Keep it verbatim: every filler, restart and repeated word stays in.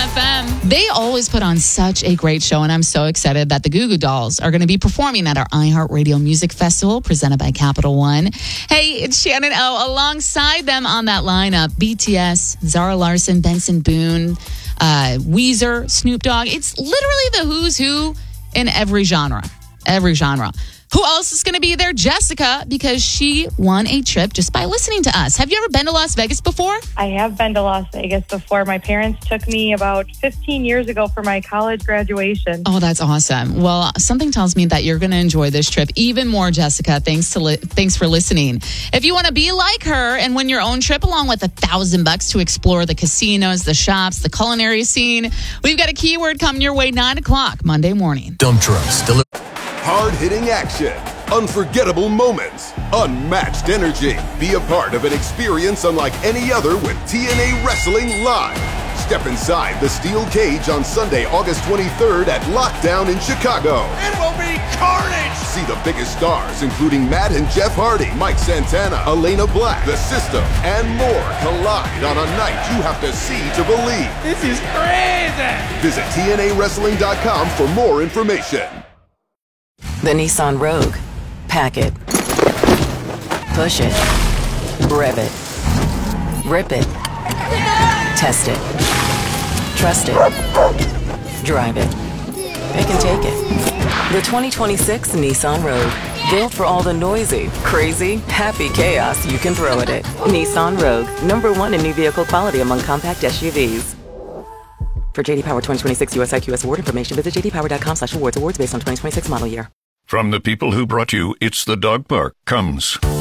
F M. They always put on such a great show, and I'm so excited that the Goo Goo Dolls are going to be performing at our iHeartRadio Music Festival presented by Capital One. Hey, it's Shannon O. Alongside them on that lineup, B T S, Zara Larsson, Benson Boone, uh, Weezer, Snoop Dogg. It's literally the who's who in every genre. Every genre. Who else is going to be there? Jessica, because she won a trip just by listening to us. Have you ever been to Las Vegas before? I have been to Las Vegas before. My parents took me about fifteen years ago for my college graduation. Oh, that's awesome. Well, something tells me that you're going to enjoy this trip even more, Jessica. Thanks to li- thanks for listening. If you want to be like her and win your own trip along with a thousand bucks to explore the casinos, the shops, the culinary scene, we've got a keyword coming your way nine o'clock Monday morning. Dump trucks. Deli- Hard-hitting action, unforgettable moments, unmatched energy. Be a part of an experience unlike any other with T N A Wrestling Live. Step inside the steel cage on Sunday, August twenty-third at Lockdown in Chicago. It will be carnage! See the biggest stars, including Matt and Jeff Hardy, Mike Santana, Elena Black, The System, and more collide on a night you have to see to believe. This is crazy! Visit T N A wrestling dot com for more information. The Nissan Rogue. Pack it. Push it. Rev it. Rip it. Test it. Trust it. Drive it. Pick and take it. The twenty twenty-six Nissan Rogue. Built for all the noisy, crazy, happy chaos you can throw at it. Nissan Rogue. Number one in new vehicle quality among compact S U Vs. For J D Power twenty twenty-six U S I Q S award information, visit j d power dot com slash awards. Awards based on twenty twenty-six model year. From the people who brought you It's the Dog Park comes